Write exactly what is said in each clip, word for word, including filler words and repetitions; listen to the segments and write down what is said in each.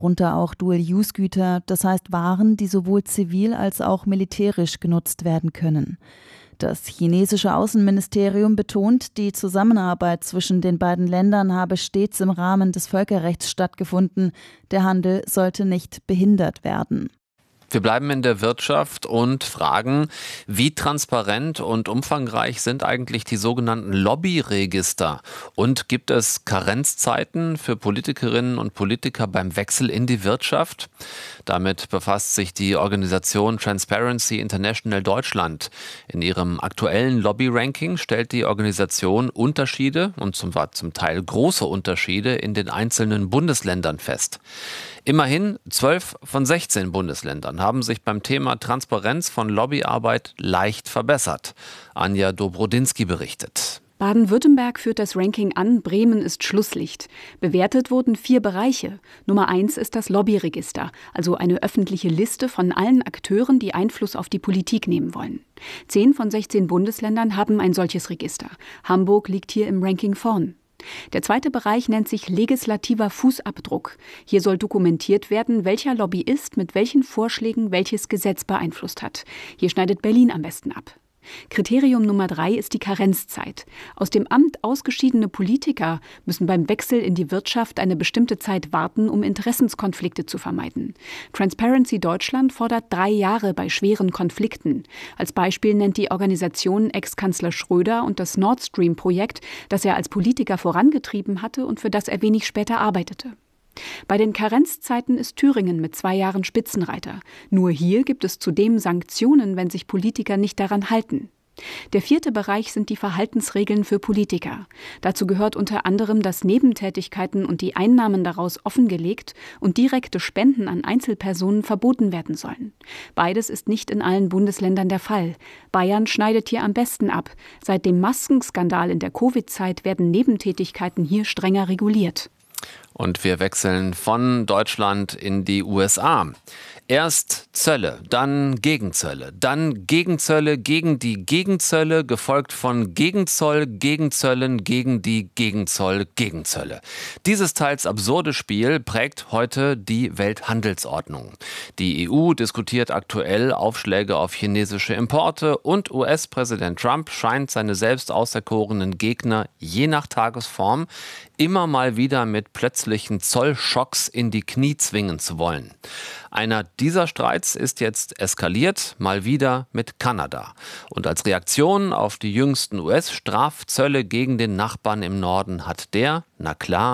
darunter auch Dual-Use-Güter, das heißt Waren, die sowohl zivil als auch militärisch genutzt werden können. Das chinesische Außenministerium betont, die Zusammenarbeit zwischen den beiden Ländern habe stets im Rahmen des Völkerrechts stattgefunden. Der Handel sollte nicht behindert werden. Wir bleiben in der Wirtschaft und fragen, wie transparent und umfangreich sind eigentlich die sogenannten Lobbyregister? Und gibt es Karenzzeiten für Politikerinnen und Politiker beim Wechsel in die Wirtschaft? Damit befasst sich die Organisation Transparency International Deutschland. In ihrem aktuellen Lobby-Ranking stellt die Organisation Unterschiede und zum, zum Teil große Unterschiede in den einzelnen Bundesländern fest. Immerhin zwölf von sechzehn Bundesländern haben sich beim Thema Transparenz von Lobbyarbeit leicht verbessert. Anja Dobrodinsky berichtet. Baden-Württemberg führt das Ranking an, Bremen ist Schlusslicht. Bewertet wurden vier Bereiche. Nummer eins ist das Lobbyregister, also eine öffentliche Liste von allen Akteuren, die Einfluss auf die Politik nehmen wollen. Zehn von sechzehn Bundesländern haben ein solches Register. Hamburg liegt hier im Ranking vorn. Der zweite Bereich nennt sich legislativer Fußabdruck. Hier soll dokumentiert werden, welcher Lobbyist mit welchen Vorschlägen welches Gesetz beeinflusst hat. Hier schneidet Berlin am besten ab. Kriterium Nummer drei ist die Karenzzeit. Aus dem Amt ausgeschiedene Politiker müssen beim Wechsel in die Wirtschaft eine bestimmte Zeit warten, um Interessenskonflikte zu vermeiden. Transparency Deutschland fordert drei Jahre bei schweren Konflikten. Als Beispiel nennt die Organisation Ex-Kanzler Schröder und das Nord Stream-Projekt, das er als Politiker vorangetrieben hatte und für das er wenig später arbeitete. Bei den Karenzzeiten ist Thüringen mit zwei Jahren Spitzenreiter. Nur hier gibt es zudem Sanktionen, wenn sich Politiker nicht daran halten. Der vierte Bereich sind die Verhaltensregeln für Politiker. Dazu gehört unter anderem, dass Nebentätigkeiten und die Einnahmen daraus offengelegt und direkte Spenden an Einzelpersonen verboten werden sollen. Beides ist nicht in allen Bundesländern der Fall. Bayern schneidet hier am besten ab. Seit dem Maskenskandal in der Covid-Zeit werden Nebentätigkeiten hier strenger reguliert. Und wir wechseln von Deutschland in die U S A. Erst Zölle, dann Gegenzölle, dann Gegenzölle gegen die Gegenzölle, gefolgt von Gegenzoll, Gegenzöllen gegen die Gegenzoll, Gegenzölle. Dieses teils absurde Spiel prägt heute die Welthandelsordnung. Die E U diskutiert aktuell Aufschläge auf chinesische Importe und U S-Präsident Trump scheint seine selbst auserkorenen Gegner je nach Tagesform immer mal wieder mit plötzlichen Zollschocks in die Knie zwingen zu wollen. Einer dieser Streits ist jetzt eskaliert, mal wieder mit Kanada. Und als Reaktion auf die jüngsten U S-Strafzölle gegen den Nachbarn im Norden hat der, na klar,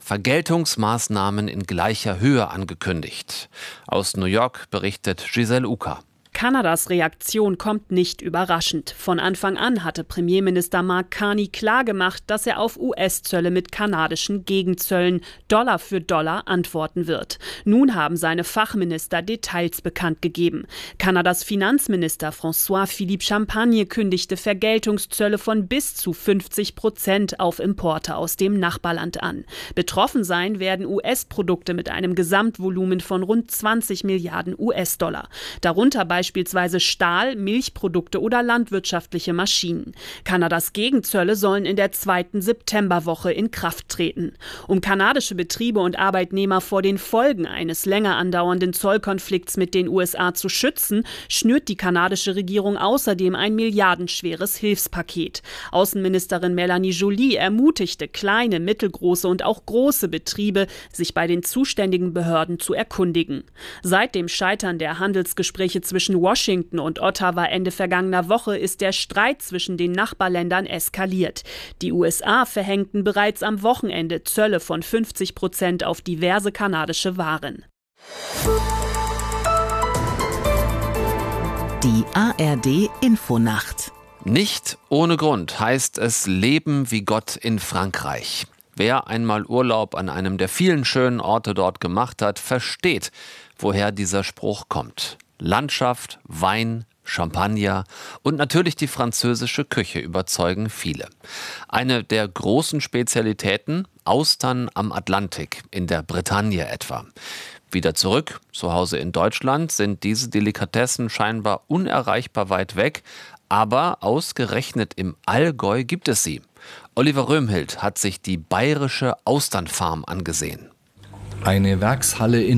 Vergeltungsmaßnahmen in gleicher Höhe angekündigt. Aus New York berichtet Giselle Uka. Kanadas Reaktion kommt nicht überraschend. Von Anfang an hatte Premierminister Mark Carney klargemacht, dass er auf U S-Zölle mit kanadischen Gegenzöllen Dollar für Dollar antworten wird. Nun haben seine Fachminister Details bekannt gegeben. Kanadas Finanzminister François-Philippe Champagne kündigte Vergeltungszölle von bis zu fünfzig Prozent auf Importe aus dem Nachbarland an. Betroffen sein werden U S-Produkte mit einem Gesamtvolumen von rund zwanzig Milliarden U S-Dollar. Darunter beispielsweise Beispielsweise Stahl, Milchprodukte oder landwirtschaftliche Maschinen. Kanadas Gegenzölle sollen in der zweiten Septemberwoche in Kraft treten. Um kanadische Betriebe und Arbeitnehmer vor den Folgen eines länger andauernden Zollkonflikts mit den U S A zu schützen, schnürt die kanadische Regierung außerdem ein milliardenschweres Hilfspaket. Außenministerin Melanie Joly ermutigte kleine, mittelgroße und auch große Betriebe, sich bei den zuständigen Behörden zu erkundigen. Seit dem Scheitern der Handelsgespräche zwischen Washington und Ottawa Ende vergangener Woche ist der Streit zwischen den Nachbarländern eskaliert. Die U S A verhängten bereits am Wochenende Zölle von fünfzig Prozent auf diverse kanadische Waren. Die A R D Infonacht. Nicht ohne Grund heißt es Leben wie Gott in Frankreich. Wer einmal Urlaub an einem der vielen schönen Orte dort gemacht hat, versteht, woher dieser Spruch kommt. Landschaft, Wein, Champagner und natürlich die französische Küche überzeugen viele. Eine der großen Spezialitäten, Austern am Atlantik, in der Bretagne etwa. Wieder zurück, zu Hause in Deutschland, sind diese Delikatessen scheinbar unerreichbar weit weg, aber ausgerechnet im Allgäu gibt es sie. Oliver Röhmhild hat sich die bayerische Austernfarm angesehen. eine Werkshalle in